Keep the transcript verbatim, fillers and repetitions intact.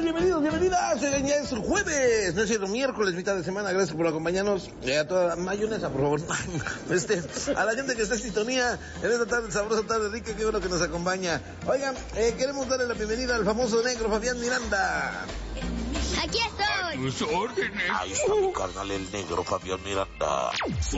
bienvenidos, bienvenidas. Ya es jueves, no es cierto, miércoles, mitad de semana. Gracias por acompañarnos. Eh, a toda mayonesa, por favor. Este, a la gente que está en sintonía en esta tarde, sabrosa tarde rica, qué bueno que nos acompaña. Oigan, eh, queremos darle la bienvenida al famoso negro Fabián Miranda. Aquí estoy. A tus órdenes. Ahí está mi carnal, el negro Fabián Miranda.